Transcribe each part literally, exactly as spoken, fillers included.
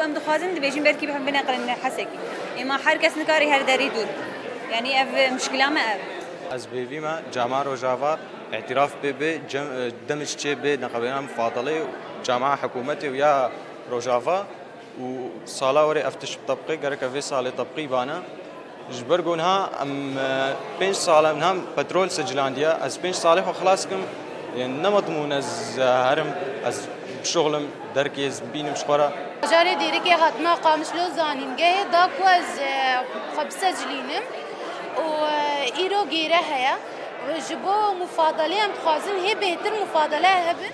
ام دخوازن دبیجیم بر کی بهم بنقرن حسکی اما هر کس نکاری هر داری دور يعني اف مشكله ما اف از بيفي ما جامعه روجافا اعتراف به دمج تشي به نقابينا مفاضله جامعه حكومتي ويا روجافا وصاله وري افتش طبقي قرك في صاله طبقي بانا جبرقونها ام بنش صاله منها بترول سجلانديا از بنش صالح وخلاصكم يعني نمضمون از هرم از شغلم دركيز بينم شخورا جاري ديركي هاتنا قامش لو زانين جاي داكو از خبسه جلينم وإيرو غيره هيا وجبو مفاضلة هم خوازن هي بهتر مفاضلة هبن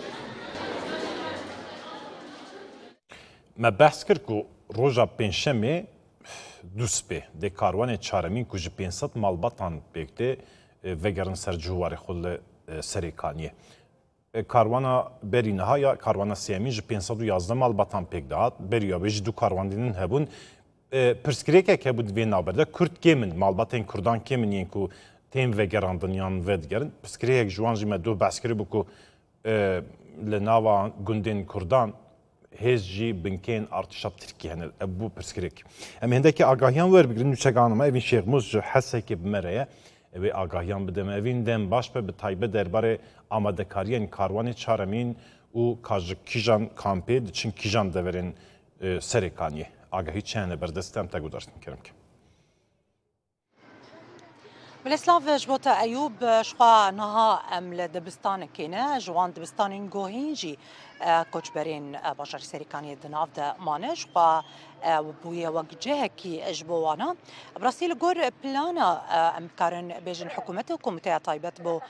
ما بحث کرد که روژا پنجشنبه دوسبه ده کاروان چهارمین که جی پانصد مالباتان بکته وگرن سر جوار خود سریکانیه کاروانا بری نهایا کاروانا سیمی جی پانصد و یازده مالباتان پک داد بریا بیش دو کاروان دینن هبون پرسکریکه که بود وی نابرده کرد کمن مالباتین کردان کمن یعنی که تیم وگراندن یان ودگرن پرسکریک جوان جی مدو بحث کری بو که لناوا گندین کردان هیچ جی بنکین ارتشاب ترکیه هنر ابو پرسکریک. اما هندکی آگاهیان ور بگیرن نوچگانم اوین شیخ موز جو حسه که بمره اوی آگاهیان بدم اوین دم باش به تایبه درباره آماده کاریان کاروان چهارمین و کاج کیجان کامپی دچین کیجان دورن سریکانیه آگاهی چنه بردستم تگودارتن کرم که. بالإسلاف جبوتا أيوب شخوا نها أمل دبستان كينا جوان دبستان جوهينجي كوتشبرين باشر سريكاني دناف دا مانه شخوا وبويا وجهه كي أجبوانا براسيل جور بلانا أمكارن بيجن حكومته وكومتي طيبت بو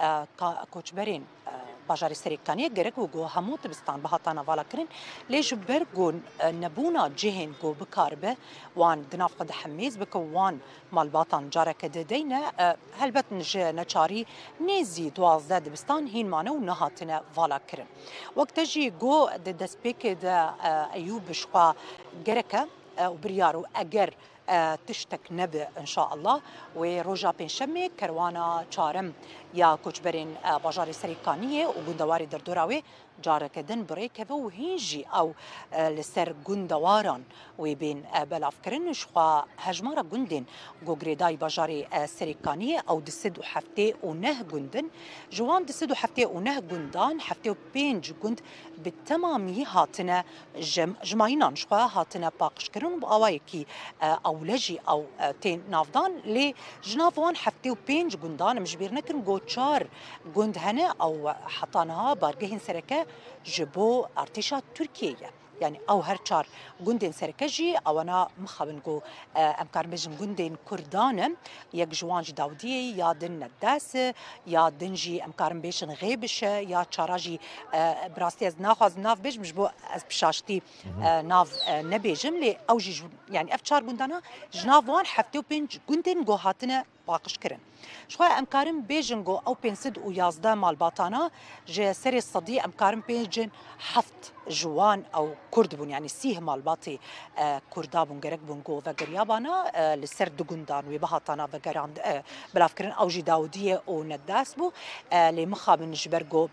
كوتشبرين باجاری سریکانی گرگ و گو همو دبستان بهاتانا والا کرن لیش برگون نبونا جهن گو بکاربه وان دناف قد حمیز بکو وان مالباتان جارک ددینا هلبت نج نچاری نیزی دوازده دبستان هین مانو نهاتنا والا کرن وقت جی گو ددسپیک دا ایوب شقا گرکه و بریارو اگر تشتك نبي إن شاء الله وروجا بنشمي كروانا شارم يا كوتشبرين باجاري سريكانية وجندواري دردوراوي جارك دن بريكه وهيجي أو لسر جندواران وبين بلافكرن شخوا هجمارة جندن جوجريداي باجاري سريكانية أو دسد وحفتي ونه جندن جوان دسد وحفتي ونه جندان حفتي وبينج جند بالتمامي هاتنا جم جماينان شخوا هاتنا باقشكرن بأوايكي أو لجي أو تين نافدان لي جنافوان حفتي وبينج جندان مجبير نكرن جو تشار جند هنا أو حطانها بارجهن سركة جبو ارتشا تركيا يعني او هر چار جندين سركجي او انا مخابن جو امكار بجم جندين كردان يك جوانج داوديه يا دن نداس يا دنجي امكار بيشن غيبش يا چاراجي براستي از ناخذ ناف بيج مش بو از بشاشتي ناف نبيجم لي او جي يعني اف چار جندانا جنافوان حفتو بنج جندين جو هاتنا باقش كرن شوية أمكارم بيجن جو أو بينسد ويازدا مال باطانا جي سري الصدي أمكارم بيجن حفت جوان أو كرد بون يعني سيه مال باطي آه كردا بون جرك بون جو فقريابانا آه لسر دقندان ويبهاتانا فقران آه بلافكرن أو جي داودية ونداس بو آه لمخابن جبرجو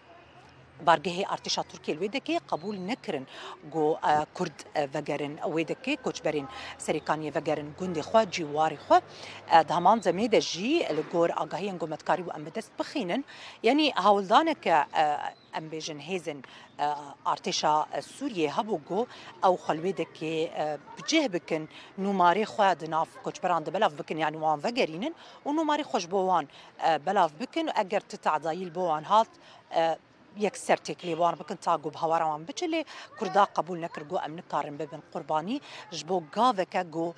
بارجه ارتشا تركيا الويدكي قبول نكرن جو آه كرد آه فجرن ويدكي كوتشبرين سريكانية فجرن جندي خوا جواري خوا آه دهمان زميد جي الجور آجاهين جو متكاري وأم بدست بخينن يعني هولدانك آه أم بيجن هيزن آه ارتشا سوريا هبو جو أو خلويدكي آه بجه بكن نوماري خوا دناف كوتشبران دبلاف بكن يعني وان فجرينن ونوماري خوش بوان آه بلاف بكن أجر تتعدايل بوان هات آه یک سرتك لي وان بكن تاقو بهوارا وان بچلي كردا قبول نكرجو ام نكارن ببن قرباني جبو غافك جو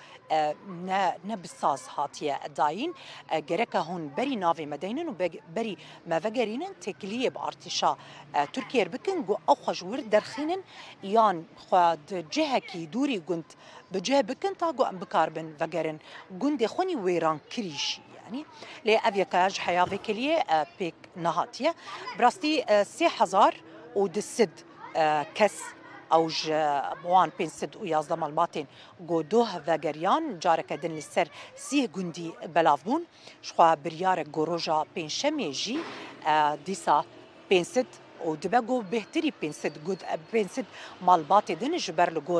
نا نبساز هاتيه داين جركا هون بري نافي مدينن وبري ما فجرينن تكليه بارتشا تركيا بكن جو اوخج ورد درخينن يان خاد جهكي دوري جنت بجه بكن تاقو ام بكاربن فجرن جندي خوني ويران كريشي يعني لأفيكاج حياة فيكلية بيك نهاتية براستي سي حزار ودسد كس أوج بوان بين سد ويازدا مالباتين قودوه فاقريان جارك دن لسر سيه جندي بلافبون شخوا بريارك جوروجا بين شميجي ديسا بين سد ودبقو بهتري بين سد جود بين سد مالباتي دن جبر لجور